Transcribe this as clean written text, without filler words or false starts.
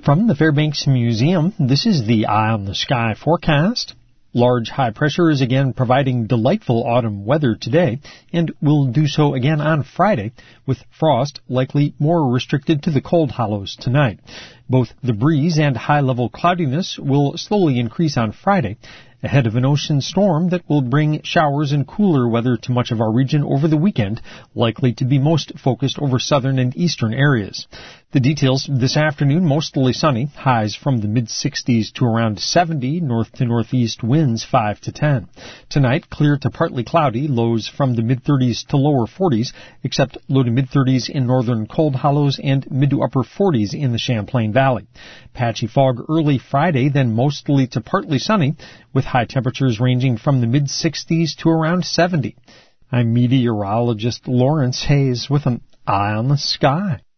From the Fairbanks Museum, this is the Eye on the Sky forecast. Large high pressure is again providing delightful autumn weather today and will do so again on Friday, with frost likely more restricted to the cold hollows tonight. Both the breeze and high-level cloudiness will slowly increase on Friday, ahead of an ocean storm that will bring showers and cooler weather to much of our region over the weekend, likely to be most focused over southern and eastern areas. The details this afternoon, mostly sunny, highs from the mid-60s to around 70, north to northeast winds 5 to 10. Tonight, clear to partly cloudy, lows from the mid-30s to lower 40s, except low to mid-30s in northern cold hollows and mid to upper 40s in the Champlain Valley. Patchy fog early Friday, then mostly to partly sunny, with high temperatures ranging from the mid-60s to around 70. I'm meteorologist Lawrence Hayes with an Eye on the Sky.